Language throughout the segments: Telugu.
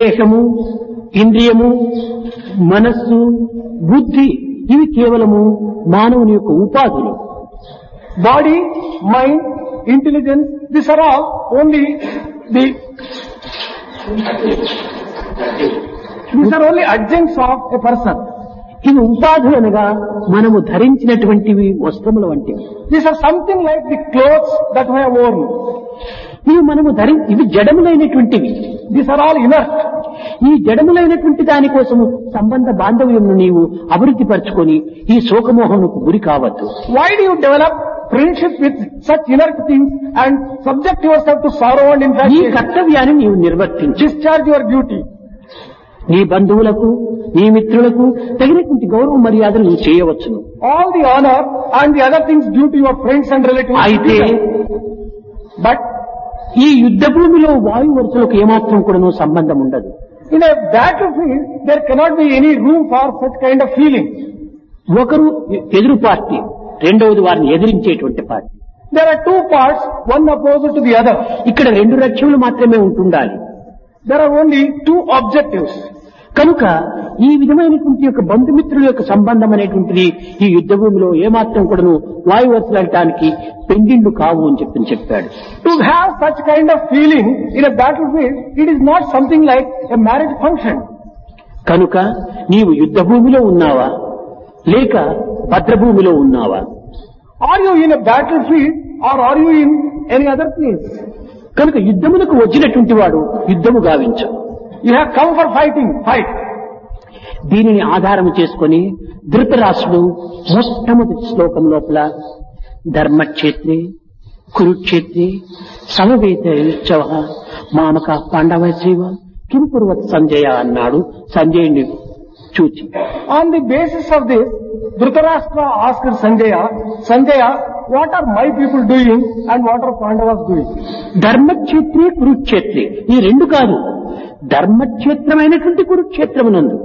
దేహము, ఇంద్రియము, మనస్సు, బుద్ధి ఇవి కేవలము మానవుని యొక్క ఉపాధులు. Body, mind, intelligence, these are all only adjuncts of a person. ఇవి ఉపాధులు అనగా మనము ధరించినటువంటివి వస్త్రముల వంటివి. These are something like the clothes that we have worn. ఇవి మనము ఇవి జడములైనటువంటివి. These are all inert. ఈ జడములైనటువంటి దానికోసము సంబంధ బాంధవ్యమును నీవు అభివృద్ధి పరచుకొని ఈ శోకమోహముకు గురి కావద్దు. Why do you develop friendship with such inert things and subject yourself to sorrow and ఈ infatuation? కర్తవ్యాన్ని నీవు నిర్వర్తించు. Discharge your duty. నీ బంధువులకు, నీ మిత్రులకు తగినటువంటి గౌరవ మర్యాదలు నువ్వు చేయవచ్చును. All the honor and the other things due to your friends and relatives. అయితే But ఈ యుద్ధ భూమిలో వాయు వరుసలకు ఏమాత్రం కూడా సంబంధం ఉండదు. in a battlefield, there cannot be any room for such kind of feeling. ఒకరు ఎదురు పార్టీ, రెండవది వారిని ఎదిరించేటువంటి party. There are two parts, one opposite to the other. ఇక్కడ రెండు లక్ష్యములు మాత్రమే ఉంటుండాలి. There are only two objectives. కనుక ఈ విధమైనటువంటి యొక్క బంధుమిత్రుల యొక్క సంబంధం అనేటువంటిది ఈ యుద్ధ భూమిలో ఏమాత్రం కూడాను వాయు వరుసలటానికి పెండిండ్లు కావు అని చెప్పాడు. To have such kind of feeling in a battlefield, it is not something like a marriage function. కనుక నీవు యుద్ధ భూమిలో ఉన్నావా లేక భద్రభూమిలో ఉన్నావా? Are you in a battlefield or are you in any other place? కనుక యుద్ధములకు వచ్చినటువంటి వాడు యుద్ధము గావించు. You have come for fighting, fight. దీనిని ఆధారం చేసుకొని ధృతరాష్ట్రుడు మొట్టమొదటి శ్లోకం లోపల ధర్మక్షేత్రే కురుక్షేత్రే సమవేతోత్సవ మామక పాండవైవ కింకుర్వత్ సంజయ అన్నాడు సంజయుని చూచి. On the basis of this, Dhritarashtra asked Sanjaya, what are my people doing and what are Pandavas doing? ధర్మక్షేత్రే కురుక్షేత్రే ఈ రెండు కాదు, ధర్మక్షేత్రమైనటువంటి కురుక్షేత్రమునందు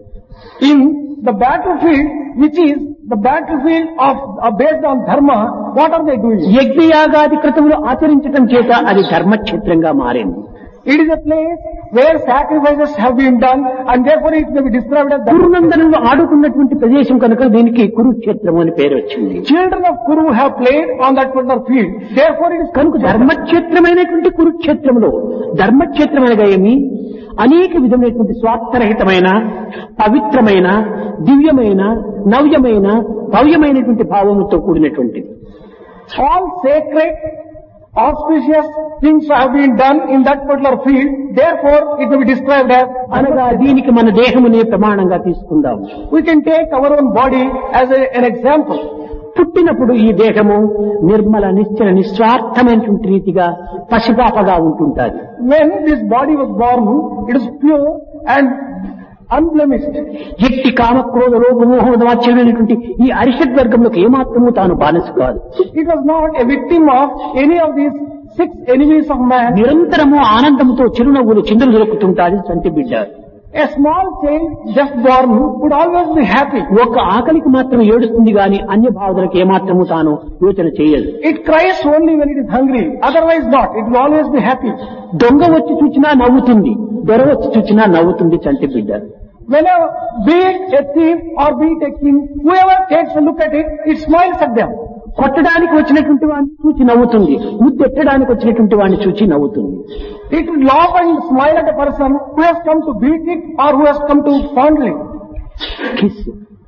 In the battlefield, which is the battlefield of based on dharma, what are they doing? యజ్ఞయాగాది క్రతువులు ఆచరించటం చేత అది ధర్మక్షేత్రంగా మారింది. It is a place where sacrifices have been done and therefore it may be described as dharma. కురునందనంలో ఆడుకున్నటువంటి ప్రదేశం కనుక దీనికి కురుక్షేత్రం అని పేరు వచ్చింది. Children of Kuru have played on that particular field. Therefore it is కనుక ధర్మక్షేత్రమైనటువంటి కురుక్షేత్రంలో ధర్మక్షేత్రమైనగా ఏమి అనేక విధమైనటువంటి స్వార్థరహితమైన పవిత్రమైన దివ్యమైన నవ్యమైన భవ్యమైనటువంటి భావముతో కూడినటువంటిది. all sacred, auspicious things have been done in that particular field. Therefore it may be described as అనగా దీనికి మన దేహమునే ప్రమాణంగా తీసుకుందాం. we can take our own body as an example. పుట్టినప్పుడు ఈ దేహము నిర్మల నిశ్చల నిస్వార్థమైనటువంటి రీతిగా పసిపాపగా ఉంటుంటాది. When this body was born, it is pure and unblemished. ఎట్టి కామక్రోధ లోకమోహమైనటువంటి ఈ అరిషడ్ వర్గంలోకి ఏమాత్రము తాను బానిస కాదు. It was not a victim of any of these 6 enemies of man. నిరంతరము ఆనందముతో చిరునవ్వులు చిందులు దొరుకుతుంటాది చంటి బిడ్డ. A small child just born would always be happy. ఒక్క ఆకలికి మాత్రం ఏడుస్తుంది గాని అన్య భావనలకు ఏమాత్రము తాను యోచన చేయదు. It cries only when it is hungry. Otherwise not. It will always be happy. దొంగ వచ్చి చూచినా నవ్వుతుంది, దొర వచ్చి చూచినా నవ్వుతుంది చంటి బిడ్డ. Whenever, be it a thief or be it a king, whoever takes a look at it, it smiles at them. కొట్టడానికి వచ్చినటువంటి వాడిని చూచి నవ్వుతుంది, ముద్దెట్టడానికి వచ్చినటువంటి వాడిని చూచి నవ్వుతుంది. It will laugh and smile at a person who has come to beat it or who has come to fondle it. Kiss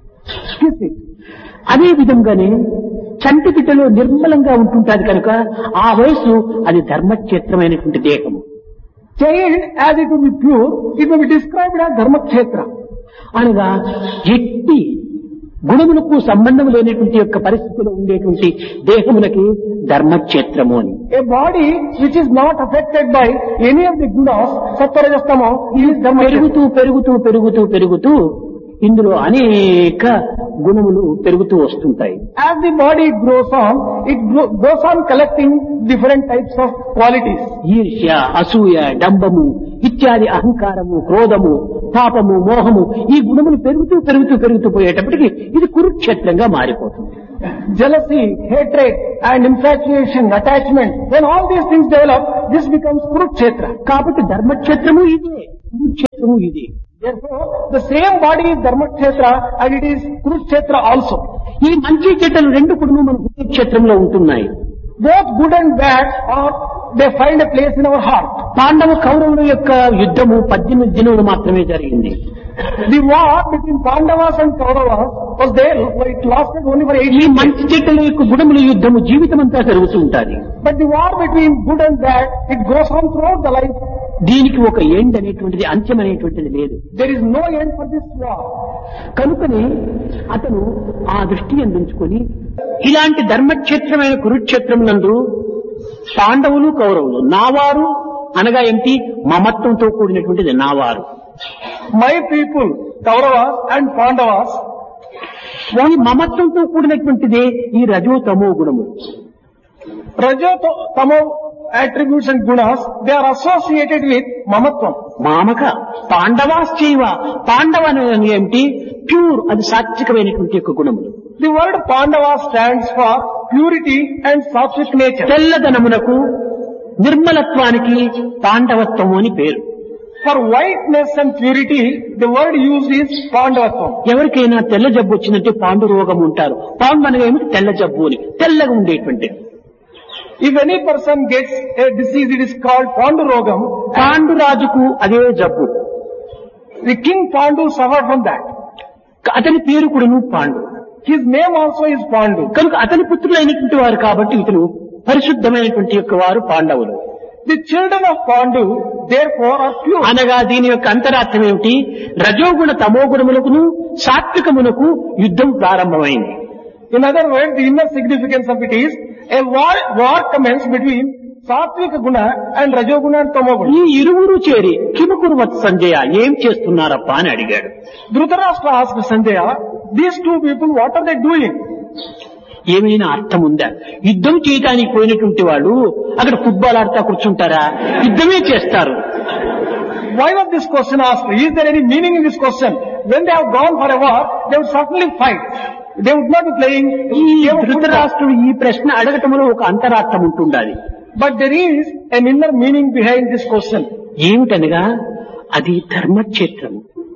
it. అదే విధంగానే చంటి బిడ్డలో నిర్మలంగా ఉంటుంటాది కనుక ఆ వయసు అది ధర్మక్షేత్రమైనటువంటి దేహము. Child, as it will be pure, it will be described as dharmakshetra. అనగా ఎట్టి గుణములకు సంబంధం లేనటువంటి యొక్క పరిస్థితిలో ఉండేటువంటి దేహములకి ధర్మక్షేత్రము అని. A body which is not affected by any of the gunas, sattva rajas tamo, is dharmakshetra. పెరుగుతూ ఇందులో అనేక గుణములు పెరుగుతూ వస్తుంటాయి. As the body grows on, it goes on collecting different types of qualities. ఈర్ష్య, అసూయ, డంబము ఇత్యాది అహంకారము, క్రోధము, తాపము, మోహము ఈ గుణములు పెరుగుతూ పోయేటప్పటికి ఇది కురుక్షేత్రంగా మారిపోతుంది. Jealousy, hatred and infatuation, attachment, when all these things develop, this becomes Kurukshetra. కాబట్టి ధర్మక్షేత్రము ఇదే. కురుక్షేత్రము ఇది. Therefore, the same body is Dharmakshetra and it is Kurukshetra also. ఈ మంచి చెడ్డలు రెండు కూడా మన కురుక్షేత్రంలో ఉంటున్నాయి. Both good and bad are, they find a place in our heart. పాండవ కౌరవుల యొక్క యుద్ధము 18 దినములు మాత్రమే జరిగింది. The war between Pandavas and Kauravas was there, but it lasted only for 8 ఈ years. మంచి చెడ్డల యొక్క గుణముల యుద్ధము జీవితమంతా జరుగుతూ ఉంటుంది. But the war between good and bad, it goes on throughout the life. దీనికి ఒక ఎండ్ అనేటువంటిది, అంత్యం అనేటువంటిది లేదు. There is no end for this war. కనుకనే అతను ఆ దృష్టి అందించుకొని ఇలాంటి ధర్మక్షేత్రమైన కురుక్షేత్రం నందు పాండవులు కౌరవులు నావారు అనగా ఏమిటి, మమత్వంతో కూడినటువంటిది నావారు. My people, Kauravas and Pandavas, ఈ మమత్వంతో కూడినటువంటిదే ఈ రజో తమో గుణము. Rajo, Tamo attributes and gunas, they are associated with Mamatvam. మామక పాండవాశ్చైవ, పాండవ అనేది ఏమిటి, ప్యూర్, అది సాత్వికమైనటువంటి యొక్క గుణములు. The word Pandava stands for purity and sattvic nature. తెల్లదనమునకు నిర్మలత్వానికి పాండవత్వము అని పేరు. For whiteness and purity, the word used is Pandavatvam. ఎవరికైనా తెల్ల జబ్బు వచ్చిందంటే పాండు రోగం ఉంటారు. పాండు అనగా ఏమిటి, తెల్ల జబ్బు అని, తెల్లగా ఉండేటువంటి. If any person gets a disease, it is called Pandurogam. Pandu రాజుకు అదే జబ్బు. The king Pandu suffered from that. అతని పేరు కూడాను Pandu. His name also is Pandu. కనుక అతని పుత్రులైనటువంటి వారు కాబట్టి ఇతను పరిశుద్ధమైనటువంటి యొక్క వారు పాండవులు. The children of Pandu, therefore, are pure. అనగా దీని యొక్క అంతరార్థం ఏమిటి, రజోగుణ తమోగుణములకును సాత్వికమునకు యుద్ధం ప్రారంభమైంది. In other words, the inner significance of it is, a war commenced between Satvika Guna and Rajoguna and Tamoguna. ఈ ఇరువురు చేరి కిమకురువత్ సంజయ, ఏం చేస్తున్నారప్పా అని అడిగాడు. Dhritarashtra asked Sanjaya, these two people, what are they doing? ఏమైనా అర్థం ఉందా? యుద్ధం చేయడానికి పోయినటువంటి వాళ్ళు అక్కడ ఫుట్బాల్ ఆడుతా కూర్చుంటారా? యుద్ధమే చేస్తారు. Why was this question asked? Is there any meaning in this question? When they have gone for a war, they would certainly fight. They would not be playing. ఈ ధృతరాష్ట్రుడు ఈ ప్రశ్న అడగటంలో ఒక అంతరార్థం ఉంటుండాలి. But there is an inner meaning behind this question. ఏమిటనగా అది Dharmakshetram.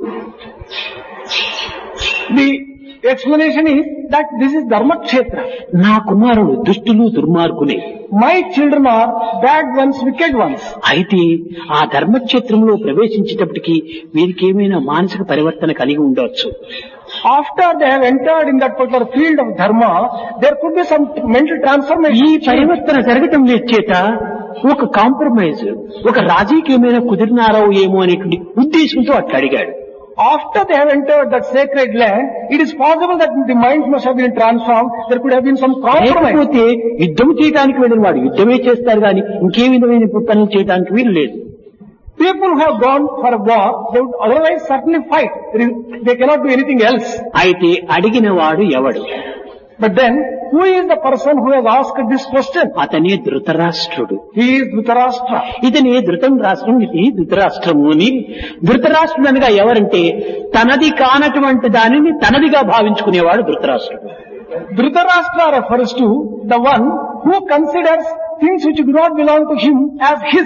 The explanation is that this is Dharmakshetra. నా కుమారుడు దుష్టులు దుర్మార్గులే. My children are bad ones, wicked ones. అయితే ఆ ధర్మక్షేత్రంలో ప్రవేశించేటప్పటికి వీరికి ఏమైనా మానసిక పరివర్తన కలిగి ఉండవచ్చు. After they have entered in that particular field of dharma, there could be some mental transformation. ఈ పరివర్తన జరగటం చేత ఒక కాంప్రమైజ్, ఒక రాజకీయమైన కుదిరినారో ఏమో అనేటువంటి ఉద్దేశంతో అట్లా అడిగాడు. After they have entered that sacred land, it is possible that the minds must have been transformed. There could have been some compromise. లేకపోతే యుద్ధం చేయడానికి వెళ్ళిన వాడు యుద్ధమే చేస్తారు కానీ ఇంకే విధమైన పనులు చేయడానికి వీలు లేదు. People who have gone for a war, they would otherwise certainly fight. They cannot do anything else. అయితే అడిగిన వాడు ఎవడు? But then, who is the person who has asked this question? అతనే ధృతరాష్ట్రుడు. He is Dhritarashtra. ఇతనే ధృతం రాష్ట్రం, ఇది ధృతరాష్ట్రము అని. ధృతరాష్ట్రుడు అనగా ఎవరంటే తనది కానటువంటి దానిని తనదిగా భావించుకునేవాడు ధృతరాష్ట్రుడు. Dhritarashtra refers to the one who considers things which do not belong to him as his.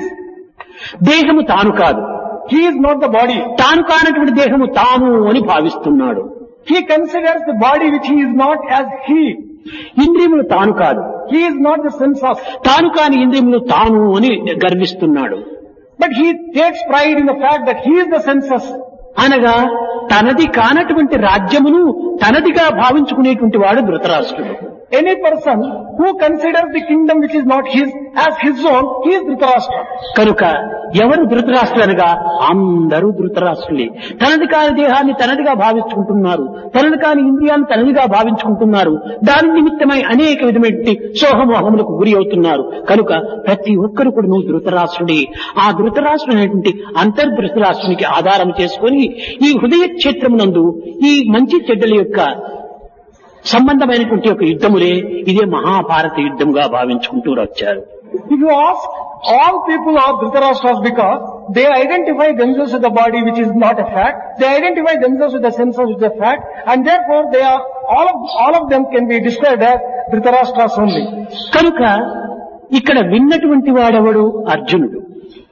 దేహము తాను కాదు. He is not the body. తాను కానటువంటి దేహము తాను అని భావిస్తున్నాడు. He considers the body which he is not as he. ఇంద్రియములు తాను కాదు. He is not the senses. తాను కాని ఇంద్రియములు తాను అని గర్విస్తున్నాడు. But he takes pride in the fact that he is the senses. అనగా తనది కానటువంటి రాజ్యమును తనదిగా భావించుకునేటువంటి వాడు ధృతరాష్ట్రుడు. Any person who considers the kingdom which is not his as his own, he is Dhritarashtra. కనుక ఎవరు ధృతరాష్ట్రులు అనగా అందరూ ధృతరాష్ట్రులే. తనది కాని దేహాన్ని తనదిగా భావించుకుంటున్నారు, తనది కాని ఇంద్రియాన్ని తనదిగా భావించుకుంటున్నారు. దాని నిమిత్తమై అనేక విధమైన సోహమోహములకు గురి అవుతున్నారు. కనుక ప్రతి ఒక్కరు కూడా నువ్వు ధృతరాష్ట్రుడే. ఆ ధృతరాష్ట్రుడు అనేటువంటి అంతర్ధృతరాష్ట్రునికి ఆధారం చేసుకొని ఈ హృదయ క్షేత్రమునందు ఈ మంచి చెడ్డల యొక్క సంబంధమైనటువంటి ఒక యుద్ధములే ఇదే మహాభారత యుద్ధంగా భావించుకుంటూ వచ్చారు. If you ask, all people are Dhritarashtras because they identify themselves with the body which is not a fact. They identify themselves with the senses which is a fact, and therefore they are all of them can be described as Dhritarashtras only. కనుక ఇక్కడ విన్నటువంటి వాడెవడు? అర్జునుడు.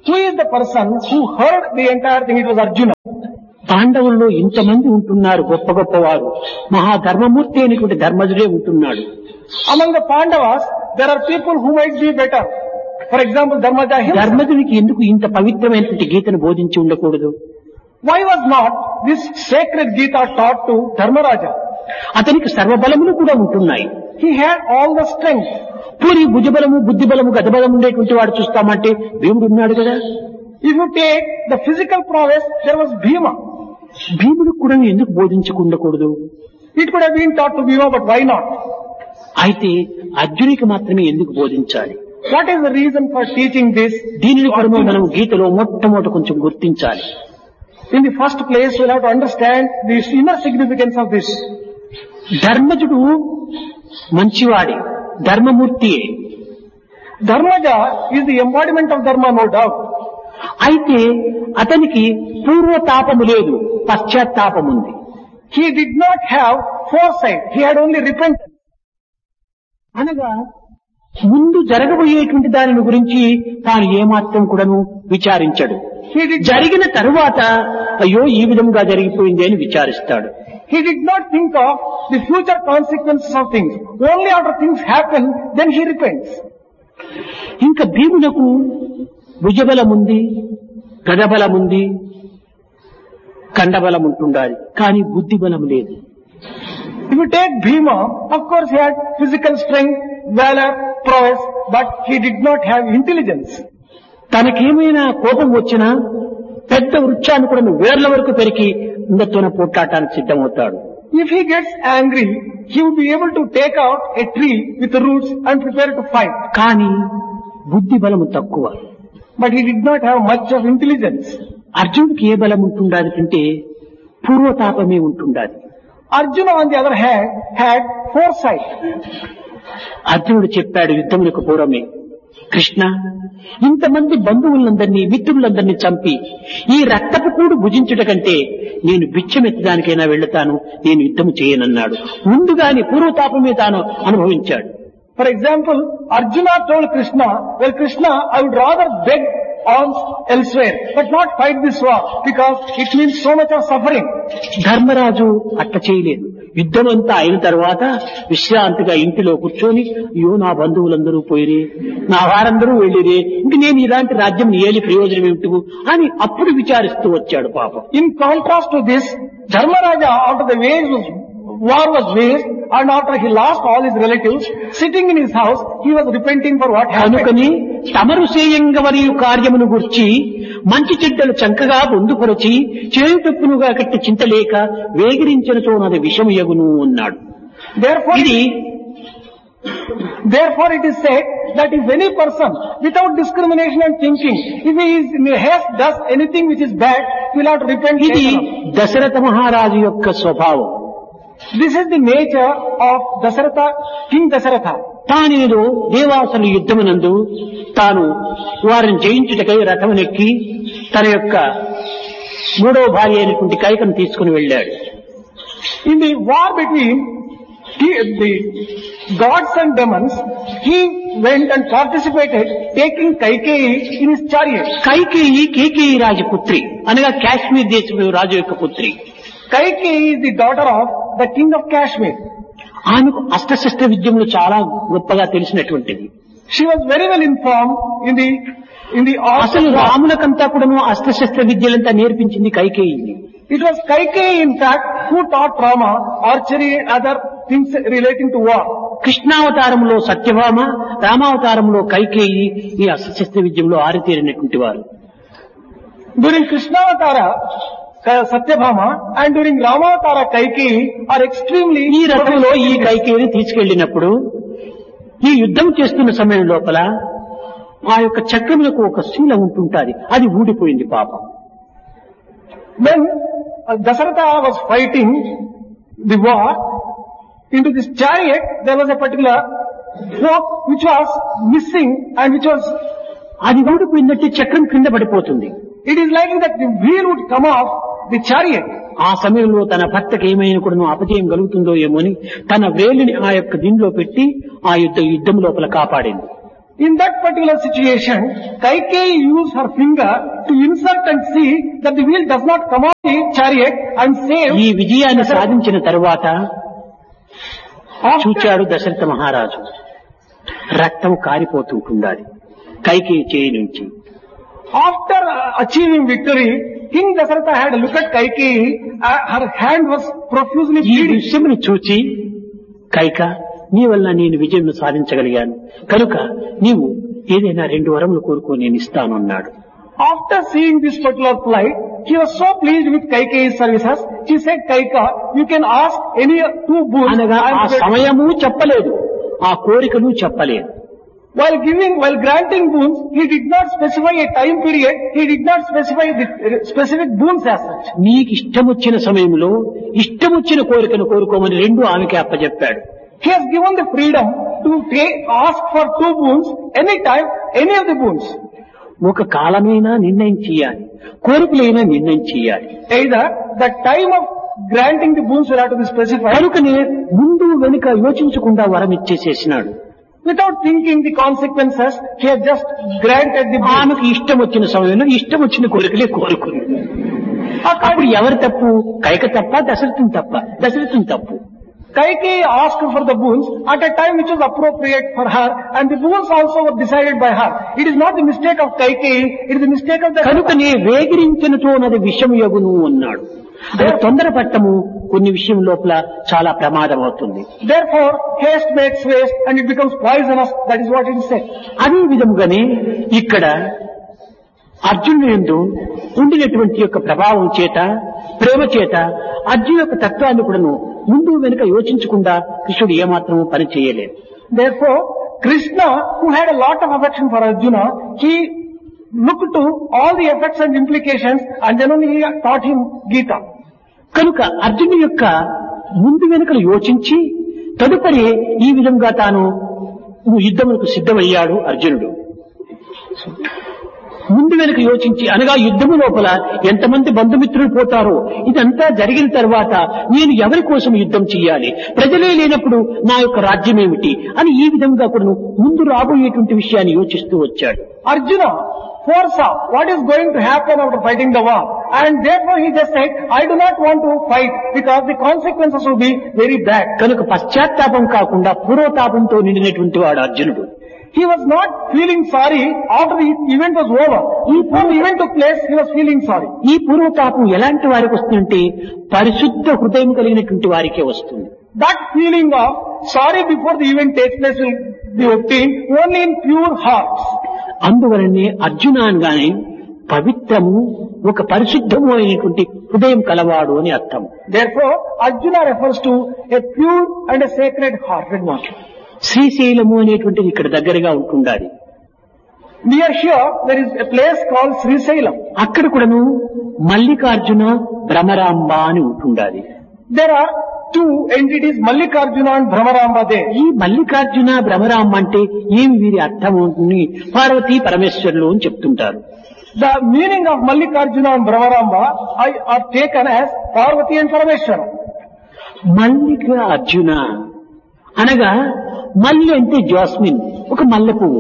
Who is the person who heard the entire thing? It was Arjuna. పాండవుల్లో ఇంతమంది ఉంటున్నారు గొప్ప గొప్పవారు. మహాధర్మమూర్తి అనేటువంటి ధర్మజుడే ఉంటున్నాడు. Among the Pandavas, there are people who might be better. For example, Dharmaja himself. ధర్మజునికి ఎందుకు ఇంత పవిత్రమైనటువంటి గీతను బోధించి ఉండకూడదు? Why was not this sacred Gita taught to Dharmaraja? అతనికి సర్వబలములు కూడా ఉంటున్నాయి. He had all the strength. Puri భుజబలము బుద్ధిబలము గతబలం ఉండేటువంటి వాడు చూస్తామంటే భీముడు ఉన్నాడు కదా. If you take the physical prowess, there was Bhima. భీముడికి కూడా ఎందుకు బోధించకుండకూడదు? It could have been taught to Bhima, but why not? అయితే అర్జునికి మాత్రమే ఎందుకు బోధించాలి? What is the reason for teaching this? దీనిని కూడా మనం గీతలో మొట్టమొదట కొంచెం గుర్తించాలి. In the first place, we'll have to understand the inner significance of this. ధర్మజుడు మంచివాడే, ధర్మమూర్తియే. Dharmaja is the embodiment of Dharma, no doubt. అయితే అతనికి పూర్వతాపము లేదు, పశ్చాత్తాపముంది. He did not have foresight. He had only repentance. అనగా ముందు జరగబోయేటువంటి దానిని గురించి తాను ఏమాత్రం కూడాను విచారించడు. జరిగిన తరువాత అయ్యో ఈ విధంగా జరిగిపోయింది అని విచారిస్తాడు. He did not think of the future consequences of things. Only after things happen, then he repents. ఇంకా భీమునకు భుజబలముంది, గదబలముంది, కండబలం ఉంటుండాలి, కానీ బుద్ధి బలం లేదు. If you take Bhima, of course he had physical strength, valor, prowess, but he did not have intelligence. తనకేమైనా కోపం వచ్చినా పెద్ద వృక్షాన్ని కూడా వేర్ల వరకు పెరిగి ఇందతోన పోట్లాడటానికి సిద్ధమవుతాడు. If he gets angry, he would be able to take out a tree with the roots and prepare to fight. కానీ బుద్ధి బలము తక్కువ. But he did not have much of intelligence. అర్జునుడికి ఏ బలం ఉంటుండాలి అంటే పూర్వతాపమే ఉంటుండాలి. Arjuna, on the other hand, had foresight. అర్జునుడు చెప్పాడు యుద్ధములకు పూర్వమే, కృష్ణ, ఇంతమంది బంధువులందరినీ మిత్రులందరినీ చంపి ఈ రక్తపు కూడు భుజించుట కంటే నేను బిచ్చమెత్తడానికైనా వెళ్తాను, నేను యుద్ధము చేయనన్నాడు. ముందుగాని పూర్వతాపమే తాను అనుభవించాడు. For example, Arjuna told Krishna, well Krishna, I would rather beg alms elsewhere, but not fight this war, because it means so much of suffering. Dharmaraju అట్ట చేయలేదు. యుద్ధం అంతా అయిన తర్వాత విశ్రాంతిగా ఇంటిలో కూర్చొని, అయ్యో నా బంధువులందరూ పోయిరే, నా వారందరూ వెళ్ళిరే, ఇంక నేను ఇలాంటి రాజ్యం ఏలి ప్రయోజనం ఏమిటి అని అప్పుడు విచారిస్తూ వచ్చాడు పాపం. In contrast to this, Dharmaraja, after the war was waged, and after he lost all his relatives, sitting in his house, he was repenting for what happened. కనుకని తమరు సేయంగ మరియు కార్యమును గుర్చి మంచి చెడ్డలు చంకగా పొందుపరచి చేయుటప్పునుగా కట్టి చింతలేక వేగిరించనతో నాది విషమయగును అన్నాడు. Therefore it is said that if any person, without discrimination and thinking, if he is in a haste does anything which is bad, he will have to repent. ఇది దశరథ మహారాజు యొక్క స్వభావం. This is the nature of Dasaratha, King Dasaratha. తానేదో దేవాసుల యుద్ధమునందు తాను వారిని జయించుటకై రథమునెక్కి తన యొక్క మూడవ భార్య అయినటువంటి కైకను తీసుకుని వెళ్ళాడు. In the war between the gods and demons, he went and participated, taking Kaikeyi in his chariot. కేకేయి రాజపుత్రి అనగా కాశ్మీర్ దేశపు రాజు యొక్క పుత్రి. Kaikeyi is the daughter of the king of Kashmir. ఆమెకు అస్త్రశస్త్ర విద్యములు చాలా గొప్పగా తెలిసినటువంటిది. She was very well informed in the అసలు రాములకంతా కూడాను అస్త్రశస్త్ర విద్యలంతా నేర్పించింది Kaikeyi. It was Kaikeyi, in fact, who taught Rama archery and other things relating to war. కృష్ణావతారంలో Satyabhama, రామావతారంలో Kaikeyi ఈ అస్త్రశస్త్ర విద్యలో ఆరితేరినటువంటి వారు. During Krishnavatara, Satyabhama, and during Ramavatara, Kaikeyi are extremely. ఈ రథంలో ఈ కైకేయిని తీసుకెళ్లినప్పుడు ఈ యుద్ధం చేస్తున్న సమయం లోపల ఆ యొక్క చక్రములకు ఒక శీల ఉంటుంటాది, అది ఊడిపోయింది పాపం. When Dasaratha was fighting the war, into this chariot there was a particular fork which was missing and which was. అది ఊడిపోయిందంటే చక్రం కింద పడిపోతుంది. It is likely that the wheel would come off the chariot. ఆ సమయంలో తన భర్తకి ఏమైనా కూడా అపజయం కలుగుతుందో ఏమో అని తన వేలిని ఆ యొక్క దీనిలో పెట్టి ఆ యుద్ధం లోపల కాపాడింది. In that particular situation, Kaikeyi used her finger to insert and see that the wheel does not come off the chariot and save. ఈ విజయాన్ని సాధించిన తరువాత చూచాడు దశరథ మహారాజు, రక్తం కారిపోతుంటుండాలి కైకేయి చేయి నుంచి. After achieving victory, King Dasharatha had a look at Kaikeyi. Her hand was profusely ఈ bleeding. విషయమును చూచి, కైక నీ వల్ల నేను విజయం సాధించగలిగాను కనుక నీవు ఏదైనా 2 వరములు కోరుకో నేను ఇస్తాను అన్నాడు. After seeing this particular plight, he was so pleased with Kaikeyi's services. She said, Kaika, you can ask any 2 boons. అనగా ఆ సమయము చెప్పలేదు, ఆ కోరికలు చెప్పలేదు. While granting boons, he did not specify a time period. He did not specify the specific boons as such. నీకు ఇష్టం వచ్చిన సమయంలో ఇష్టం వచ్చిన కోరికను కోరుకోమని 2 ఆమెకి అప్పచెప్పాడు. He has given the freedom to ask for 2 boons anytime, any of the boons. ఒక కాలమైనా నిర్ణయం చేయాలి, కోరికలైనా నిర్ణయం చేయాలి. Either the time of granting the boons will have to be specified. కనుకనే ముందు వెనుక యోచించకుండా వరం ఇచ్చేసేసినాడు. Without thinking the consequences, he has just granted the boons. ఆమెకు ఇష్టం వచ్చిన సమయంలో ఇష్టం వచ్చిన కోరికలే కోరుకుంది. అప్పుడు ఎవరు తప్పు? కైక తప్ప, దశరథుని తప్ప? దశరథుని తప్పు. Kaikeyi asked for the boons at a time which was appropriate for her, and the boons also were decided by her. It is not the mistake of Kaikeyi, it is the mistake of the... కనుకనే వేగిరించినతో నది విషము యగును అన్నాడు. అది తొందరపట్టము కొన్ని విషయం లోపల చాలా ప్రమాదం అవుతుంది. Therefore, haste makes waste and it becomes poisonous. That is what it is said. అదే విధముగానే ఇక్కడ అర్జునుడు యందు ఉండినటువంటి యొక్క ప్రభావం చేత, ప్రేమ చేత అర్జును యొక్క తత్వాన్ని కూడాను ముందు వెనుక యోచించకుండా కృష్ణుడు ఏమాత్రము పని చేయలేదు. Therefore, Krishna, who had a lot of affection for Arjuna, he looked to all the effects and implications and then only he taught him Gita. కనుక అర్జునుడి యొక్క ముందు వెనుకలు యోచించి తదుపరి ఈ విధంగా తాను యుద్ధములకు సిద్ధమయ్యాడు అర్జునుడు. ముందు వెనుక యోచించి అనగా యుద్ధము లోపల ఎంతమంది బంధుమిత్రులు పోతారో ఇదంతా జరిగిన తర్వాత నేను ఎవరి కోసం యుద్ధం చేయాలి, ప్రజలే లేనప్పుడు నా యొక్క రాజ్యం ఏమిటి అని ఈ విధంగా కూడా ముందు రాబోయేటువంటి విషయాన్ని యోచిస్తూ వచ్చాడు. Arjuna foresaw what is going to happen after fighting the war, and therefore he just said, I do not want to fight because the consequences will be very bad. కనుక పశ్చాత్తాపం కాకుండా పూర్వతాపంతో నిండినటువంటి వాడు అర్జునుడు. He was not feeling sorry after the event was over. Before the event took place, he was feeling sorry. ఈ పూర్వతాపం ఎలాంటి వారికి వస్తుందంటే పరిశుద్ధ హృదయం కలిగినటువంటి వారికే వస్తుంది. That feeling of sorry before the event takes place will be obtained only in pure hearts. అందువలనే అర్జున అనగానే పవిత్రము, ఒక పరిశుద్ధము అయినటువంటి హృదయం కలవాడు అని అర్థం. Therefore, Arjuna refers to a pure and a sacred hearted one. Srisailam అనేటువంటిది ఇక్కడ దగ్గరగా ఉంటుండాలి. Near here, there is a place called Srisailam. అక్కడ కూడాను మల్లికార్జున భ్రమరాంబ అని ఉంటుండాలి. There are 2 entities, Mallikarjuna and Bhramaramba there. ఈ మల్లికార్జున భ్రమరాంబ అంటే ఏమి వీరి అర్థం ఉంటుంది? పార్వతీ పరమేశ్వరులు అని చెప్తుంటారు. The meaning of Mallikarjuna and Bhramaramba are taken as Parvati and Parameshwara. మల్లిక అర్జున అనగా మల్లి అంటే జాస్మిన్, ఒక మల్లె పువ్వు.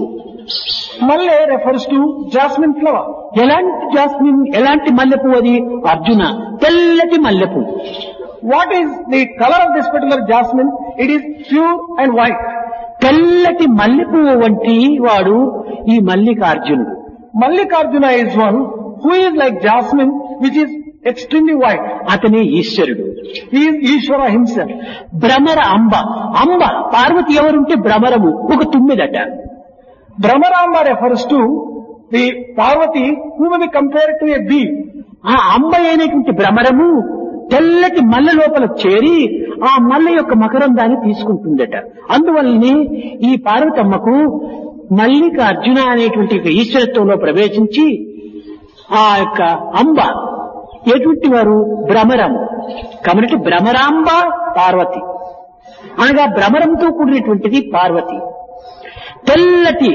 Malle refers to jasmine flower. ఎలాంటి జాస్మిన్, ఎలాంటి మల్లె పువ్వు అది? అర్జున తెల్లటి మల్లె పువ్వు. What is the color of this particular jasmine? It is pure and white. తెల్లటి మల్లె పువ్వు వంటి వాడు ఈ మల్లికార్జునుడు. Mallikarjuna is one who is like jasmine, which is extremely white. అతనే ఈశ్వరుడు. He is Ishvara himself. Bhramara అంబ, అంబ పార్వతి ఎవరుంటే భ్రమరము ఒక తుమ్మిదట. Bhramaramba refers to the Parvati who may be compared to a bee. ఆ అంబ అయినటువంటి భ్రమరము తెల్లటి మల్లె లోపల చేరి ఆ మల్లె యొక్క మకరందాన్ని తీసుకుంటుందట. అందువల్లనే ఈ పార్వతమ్మకు మల్లిక అర్జున అనేటువంటి ఈశ్వరత్వంలో ప్రవేశించి ఆ యొక్క అంబ ఎటువంటి వారు? భ్రమరం. కాబట్టి భ్రమరాంబ పార్వతి అనగా భ్రమరంతో కూడినటువంటిది పార్వతి. తెల్లటి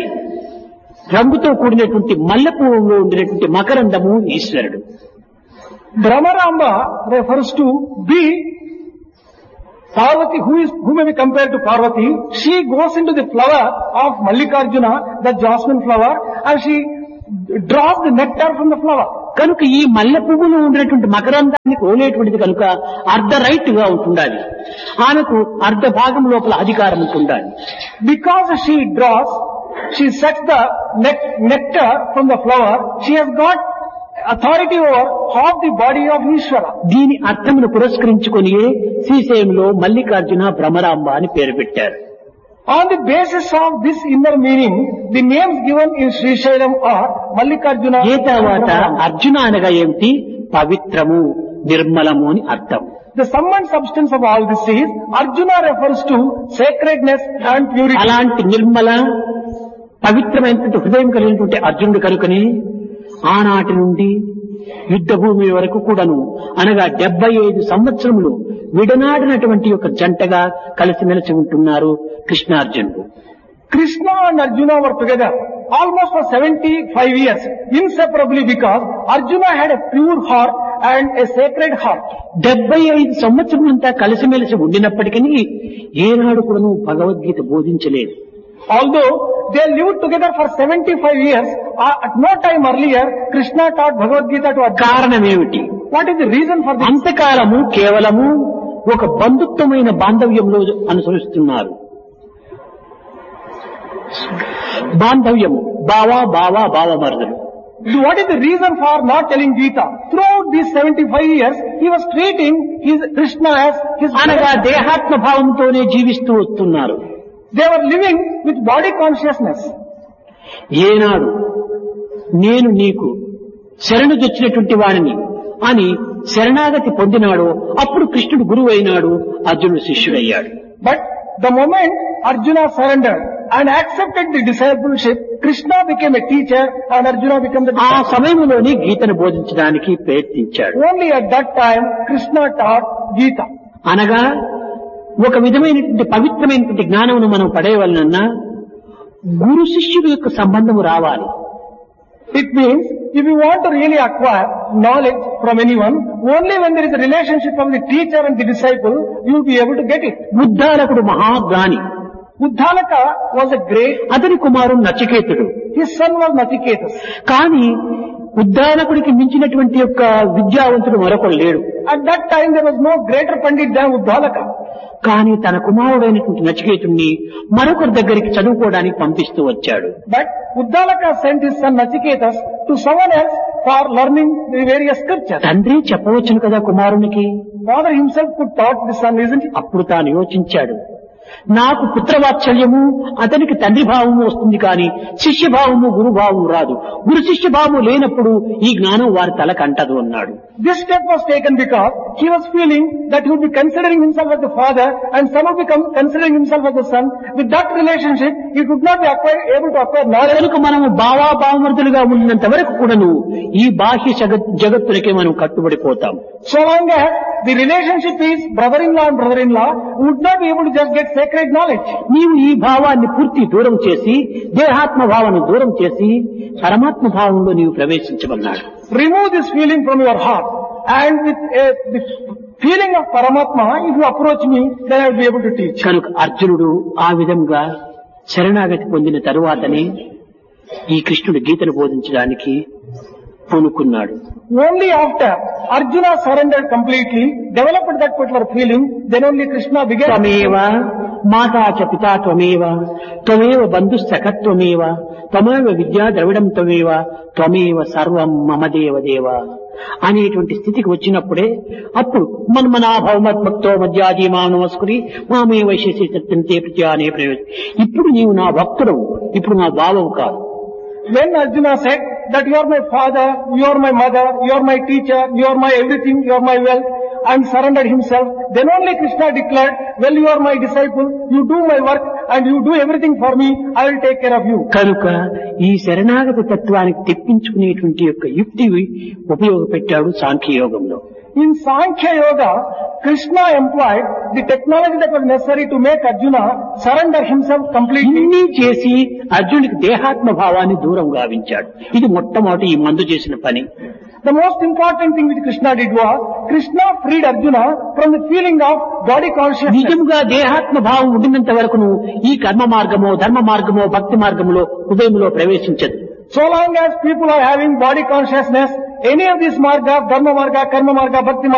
రంగుతో కూడినటువంటి మల్లె పువ్వులో ఉండినటువంటి మకరందము ఈశ్వరుడు. Bhramaramba refers to bee Parvati, who may be compared to Parvati, she goes into the flower of Mallikarjuna, the jasmine flower, and she draws the nectar from the flower. కనుక ఈ మల్లె పువ్వులో ఉండేటువంటి మకరందాన్ని కోలేటువంటిది కనుక అర్ధ రైట్ గా ఉంటుండాలి, ఆమెకు అర్ధ భాగం లోపల అధికారం ఉంటుండాలి. Because she sets the nectar from the flower, she has got authority over half the body of Ishvara. దీని అర్థమును పురస్కరించుకొని శ్రీశైలంలో మల్లికార్జున భ్రమరాంబ అని పేరు పెట్టారు. On the basis of this inner meaning, the names given in Srishailam are Mallikarjuna. ఏ తర్వాత అర్జున అనగా ఏమిటి? పవిత్రము, నిర్మలము అని అర్థం. The sum and substance of all this is Arjuna refers to sacredness and purity. అలాంటి నిర్మల పవిత్రమైనటువంటి హృదయం కలిగినటువంటి అర్జునుడు కనుకని ఆనాటి నుండి యుద్ధ భూమి వరకు కూడాను అనగా 75 సంవత్సరములు విడనాడినటువంటి ఒక జంటగా కలిసిమెలిసి ఉంటున్నారు కృష్ణార్జునుడు. Krishna and Arjuna were together almost for 75 years, inseparably, because Arjuna had a pure heart and a sacred heart. 75 సంవత్సరములంతా కలిసిమెలిసి ఉండినప్పటికీ ఏనాడు కూడాను Bhagavad Gita బోధించలేదు. Although they lived together for 75 years, at no time earlier Krishna taught Bhagavad Gita to Arjuna. కారణం ఏమిటి? What is the reason for this? అంతకాలము కేవలము ఒక బంధుత్వమైన బాంధవ్యంలో అనుసరిస్తున్నారు. బాంధవ్యము బావమరుదులు. What is the reason for not telling Gita? Throughout these 75 years, he was treating Krishna as his అనగా దేహాత్మ భావంతోనే జీవిస్తూ వస్తున్నారు. They were living with body consciousness. ఏనాడు నేను నీకు శరణు తెచ్చినటువంటి వాడిని అని శరణాగతి పొందినాడో అప్పుడు కృష్ణుడు గురువు అయినాడు, అర్జునుడు శిష్యుడయ్యాడు. But the moment Arjuna surrendered and accepted the discipleship, Krishna became a teacher and Arjuna became the ఆ disciple. సమయంలోనే గీతను బోధించడానికి ప్రయత్నించాడు. Only at that time Krishna taught Gita. అనగా ఒక విధమైనటువంటి పవిత్రమైనటువంటి జ్ఞానమును మనం పడేయవలనన్నా గురు శిష్యుడు యొక్క సంబంధము రావాలి. It means if you want to really acquire knowledge from anyone, only when there is a relationship of the teacher and the disciple, you will be able to get it. ఉద్దాలకుడు మహాజ్ఞాని, Uddalaka was a great, అతని కుమారుడు నచికేతుడు. his son was Nachiketas. కానీ ఉద్దాలకుడికి మించినటువంటి యొక్క విద్యావంతుడు మరొకడు లేడు. At that time there was no greater Pandit than Uddalaka. కానీ తన కుమారుడైనటువంటి నచికేతుణ్ణి మరొకరి దగ్గరికి చదువుకోవడానికి పంపిస్తూ వచ్చాడు. But Uddalaka sent his son Nachiketas to someone else for learning the various scriptures. తండ్రి చెప్పవచ్చును కదా కుమారునికి. Father himself could taught the son, isn't it? అప్పుడు తాను యోచించాడు, నాకు పుత్రవాత్సల్యము అతనికి తండ్రి భావము వస్తుంది కానీ శిష్యభావము గురుభావము రాదు. గురు శిష్యభావము లేనప్పుడు ఈ జ్ఞానం వారి తలకంటదు అన్నాడు. This step was taken because he was feeling that he would be considering himself as the father and son would be considering himself as the son. With that relationship, he could not be able to acquire knowledge. కనుక మనము భావమరుదులుగా ఉన్నంత వరకు కూడాను ఈ బాహ్య జగత్తులకే మనం కట్టుబడిపోతాం. So long as the relationship is brother-in-law and brother-in-law, we would not be able to just get sacred knowledge. నీవు ఈ భావాన్ని పూర్తి దూరం చేసి దేహాత్మ భావాన్ని దూరం చేసి పరమాత్మ భావంలో నీవు ప్రవేశించమన్నాడు. Remove this feeling from your heart, and with the feeling of Paramatma, if you approach me, then I will be able to teach. కనుక అర్జునుడు ఆ విధంగా శరణాగతి పొందిన తరువాతనే ఈ కృష్ణుడు గీతను బోధించడానికి పూనుకున్నాడు. Only after Arjuna surrendered completely, developed that particular feeling, then only Krishna began. త్వమేవ మాతా చ పితా త్వమేవ త్వమేవ బంధుసఖత్వమేవ త్వమేవ విద్యా ద్రవిడం త్వమేవ సర్వం మమ దేవ అనేటువంటి స్థితికి వచ్చినప్పుడే అప్పుడు మన్మనాభవమద్భక్తో మధ్యాజీమా నమస్కురి మామే వైశేషి సత్యంతే ప్రత్యా అనే ప్రయోజనం. ఇప్పుడు నీవు నా భక్తుడవు, ఇప్పుడు నా భావము కాదు. When Arjuna said that you are my father, you are my mother, you are my teacher, you are my everything, you are my wealth, and surrendered himself, then only Krishna declared, well, you are my disciple, you do my work, and you do everything for me, I will take care of you. కనుక ఈ శరణాగత తత్వానికి తెప్పించుకునేటువంటి యొక్క యుక్తి ఉపయోగపెట్టాడు సాంఖ్యయోగంలో. In Sankhya Yoga, Krishna employed the technology that was necessary to make Arjuna surrender himself completely. ఇన్ని చేసి అర్జునుడికి దేహాత్మ భావాన్ని దూరం గావించాడు. ఇది మొట్టమొదటి ఈ మందు చేసిన పని. The most important thing which Krishna did was, Krishna freed Arjuna from the feeling of body consciousness. నిజముగా దేహాత్మ భావం ఉండినంత వరకును ఈ కర్మ మార్గమో ధర్మ మార్గమో భక్తి మార్గములో హృదయంలో ప్రవేశించదు. So long as people are having body consciousness, any of these marga, dharma marga, karma marga, bhakti marga,